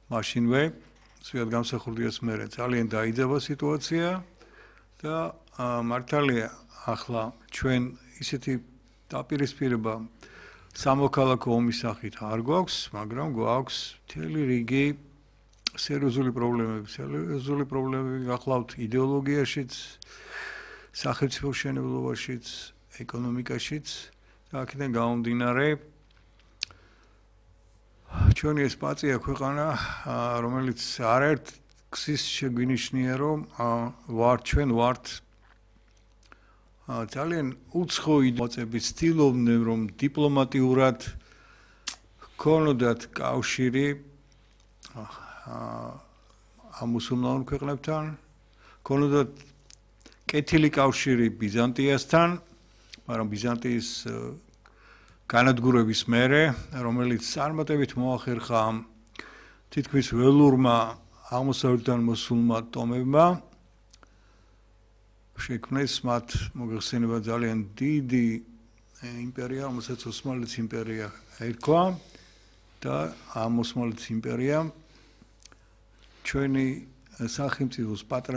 მაშინვე სვიად გამსახურდიას მერე ძალიან დაიძაბა სიტუაცია და მართალია ახლა ჩვენ ისეთი დაპირისპირება სამოქალაქო ომის სახით არ გვაქვს, მაგრამ გვაქვს მთელი რიგი სერიოზული პრობლემები გახლავთ იდეოლოგიაშიც, სახელმწიფო მშენებლობაშიც, ეკონომიკაშიც და აქედან გამომდინარე ჩვენი ეს პაწია ქვეყანა, რომელიც არაერთ გზის შეგვინიშნია, რომ ჩვენ ვართ ძალიან უცხო იდეოლოგიები ცდილობდნენ, რომ დიპლომატიურად ჰქონოდათ კავშირი ამ მუსულმან ქვეყნებთან, ჰქონოდათ კეთილი კავშირი ბიზანტიასთან, მაგრამ ბიზანტიის განადგურების მერე, რომელიც წარმატებით მოახერხა თითქმის ველურმა აღმოსავლეთიდან მოსულმა ტომებმა, შექმნეს მათ მოგეხსენება ძალიან დიდი იმპერია, რომელსაც ოსმალეთის იმპერია ერქვა და ამ ოსმალეთის იმპერიამ ჩვენი სახელმწიფოს პატარა